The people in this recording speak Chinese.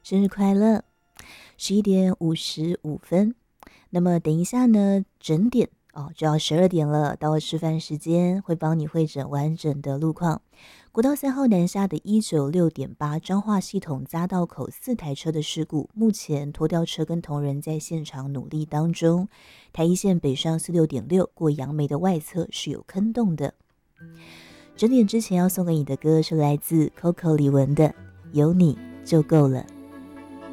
生日快乐！11:55。那么等一下呢，整点就要12点了，到了吃饭时间，会帮你会诊完整的路况。国道3号南下的196.8彰化系统匝道口4台车的事故，目前拖吊车跟同仁在现场努力当中。台一线北上46.6过杨梅的外侧是有坑洞的。整点之前要送给你的歌是来自 Coco 李玟的《有你就够了》。